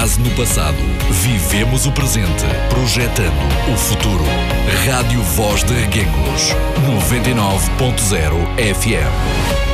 base no passado. Vivemos o presente, projetando o futuro. Rádio Voz de Reguengos, 99.0 FM.